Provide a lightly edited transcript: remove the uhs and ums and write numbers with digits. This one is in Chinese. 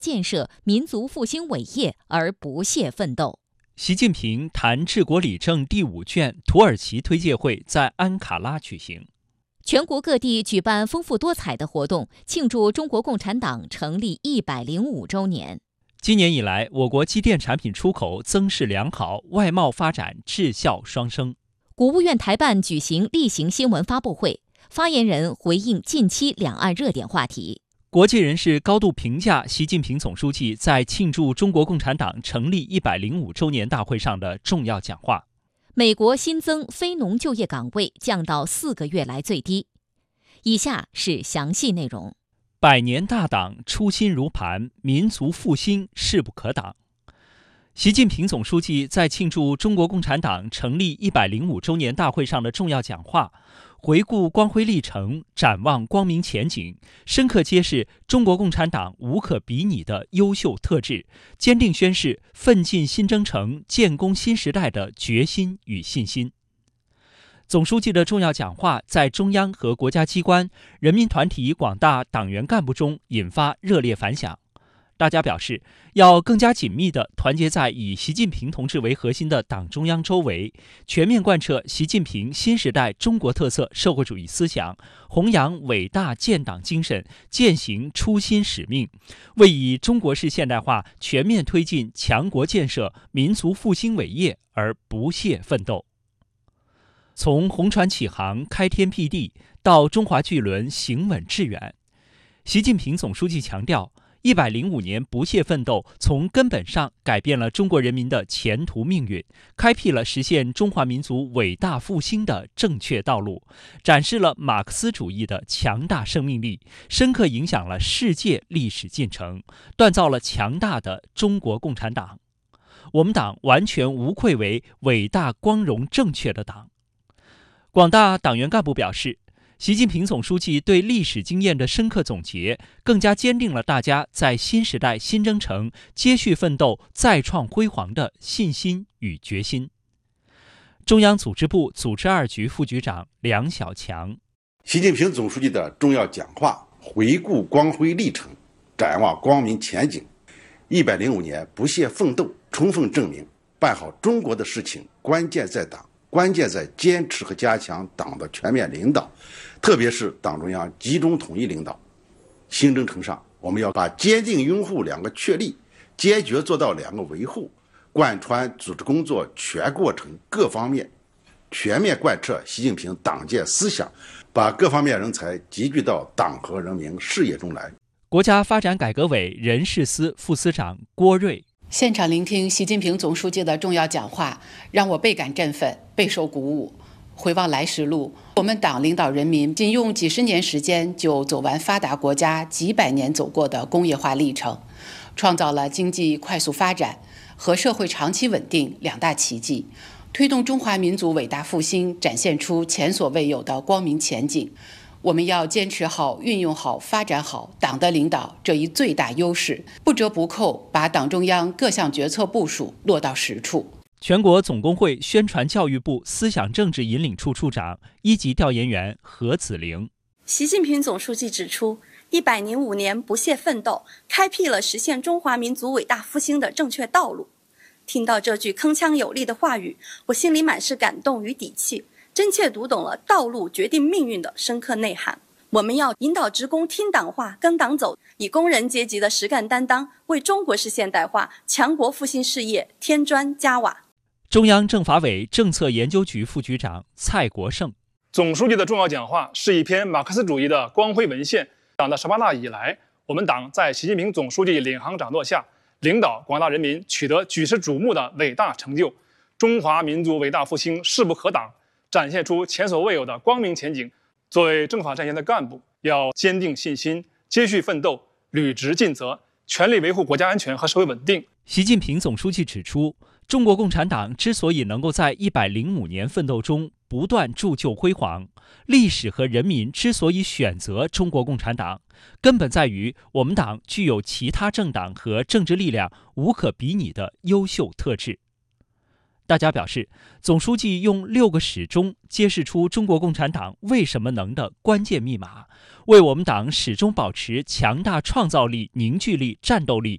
建设民族复兴伟业而不懈奋斗。 习近平谈治国理政第5卷土耳其推介会在安卡拉举行。 全国各地举办丰富多彩的活动，庆祝中国共产党成立105周年。 今年以来，我国机电产品出口增势良好，外贸发展质效双升。 国务院台办举行例行新闻发布会，发言人回应近期两岸热点话题。 国际人士高度评价习近平总书记在庆祝中国共产党成立105周年大会上的重要讲话。 美国新增非农就业岗位降到4个月来最低。以下是详细内容。 百年大党初心如磐，民族复兴势不可挡。习近平总书记在庆祝中国共产党成立105周年大会上的重要讲话，回顾光辉历程，展望光明前景，深刻揭示中国共产党无可比拟的优秀特质，坚定宣示奋进新征程、建功新时代的决心与信心。总书记的重要讲话在中央和国家机关、人民团体广大党员干部中引发热烈反响。大家表示，要更加紧密地团结在以习近平同志为核心的党中央周围，全面贯彻习近平新时代中国特色社会主义思想，弘扬伟大建党精神，践行初心使命，为以中国式现代化全面推进强国建设、民族复兴伟业而不懈奋斗。从红船起航、开天辟地到中华巨轮行稳致远，习近平总书记强调，105年不懈奋斗，从根本上改变了中国人民的前途命运，开辟了实现中华民族伟大复兴的正确道路，展示了马克思主义的强大生命力，深刻影响了世界历史进程，锻造了强大的中国共产党。我们党完全无愧为伟大、光荣、正确的党。广大党员干部表示，习近平总书记对历史经验的深刻总结，更加坚定了大家在新时代新征程接续奋斗、再创辉煌的信心与决心。中央组织部组织2局副局长梁小强： 习近平总书记的重要讲话，回顾光辉历程，展望光明前景。105年不懈奋斗，充分证明办好中国的事情，关键在党。关键在坚持和加强党的全面领导，特别是党中央集中统一领导。新征程上，我们要把坚定拥护2个确立，坚决做到2个维护，贯穿组织工作全过程各方面，全面贯彻习近平党建思想，把各方面人才集聚到党和人民事业中来。 国家发展改革委人事司副司长郭瑞： 现场聆听习近平总书记的重要讲话，让我倍感振奋，备受鼓舞。回望来时路，我们党领导人民仅用几十年时间就走完发达国家几百年走过的工业化历程，创造了经济快速发展和社会长期稳定2大奇迹，推动中华民族伟大复兴展现出前所未有的光明前景。我们要坚持好、运用好、发展好党的领导这一最大优势，不折不扣把党中央各项决策部署落到实处。 全国总工会宣传教育部思想政治引领处处长、1级调研员何子玲： 习近平总书记指出，105年不懈奋斗，开辟了实现中华民族伟大复兴的正确道路。听到这句铿锵有力的话语，我心里满是感动与底气，真切读懂了道路决定命运的深刻内涵。我们要引导职工听党话、跟党走，以工人阶级的实干担当，为中国式现代化强国复兴事业添砖加瓦。 中央政法委政策研究局副局长蔡国胜： 总书记的重要讲话是一篇马克思主义的光辉文献。党的18大以来，我们党在习近平总书记领航掌舵下，领导广大人民取得举世瞩目的伟大成就，中华民族伟大复兴势不可挡，展现出前所未有的光明前景。作为政法战线的干部，要坚定信心，接续奋斗，履职尽责，全力维护国家安全和社会稳定。 习近平总书记指出，中国共产党之所以能够在105年奋斗中不断铸就辉煌，历史和人民之所以选择中国共产党，根本在于我们党具有其他政党和政治力量无可比拟的优秀特质。大家表示，总书记用6个始终揭示出中国共产党为什么能的关键密码，为我们党始终保持强大创造力、凝聚力、战斗力